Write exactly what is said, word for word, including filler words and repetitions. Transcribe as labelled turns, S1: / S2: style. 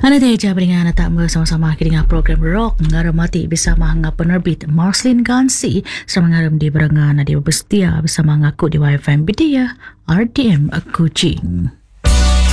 S1: Ano tayo siya beringan na tamo sama-sama kining program rock ngaramati bisa mga penerbit Marceline Gansi sa mga ram di berangan na di bestia bisa mga ku di W F M Bidia R T M Kuching.